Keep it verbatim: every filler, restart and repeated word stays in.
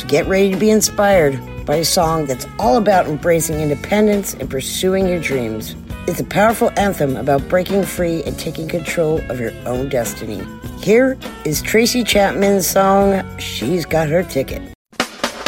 Get ready to be inspired by a song that's all about embracing independence and pursuing your dreams. It's a powerful anthem about breaking free and taking control of your own destiny. Here is Tracy Chapman's song, She's Got Her Ticket.